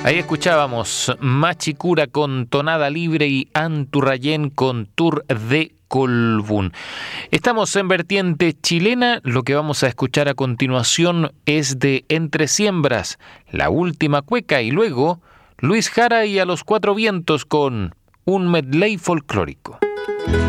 Ahí escuchábamos Machicura con Tonada Libre y Anturrayén con Tour de Colbún. Estamos en vertiente chilena. Lo que vamos a escuchar a continuación es de Entre Siembras, La Última Cueca, y luego Luis Jara y A los Cuatro Vientos con un medley folclórico.